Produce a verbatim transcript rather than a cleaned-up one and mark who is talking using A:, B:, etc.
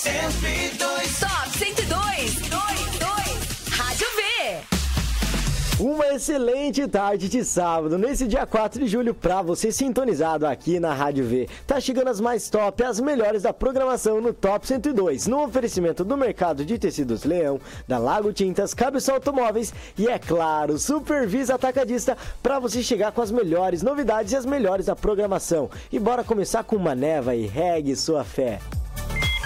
A: cento e dois.
B: Top cento e dois. dois, dois. Rádio V.
C: Uma excelente tarde de sábado, nesse dia quatro de julho, pra você sintonizado aqui na Rádio V. Tá chegando as mais top, as melhores da programação no Top cento e dois, no oferecimento do Mercado de Tecidos Leão, da Lago Tintas, Cabeça Automóveis e, é claro, Supervisa Atacadista, pra você chegar com as melhores novidades e as melhores da programação. E bora começar com uma neva e regue sua fé.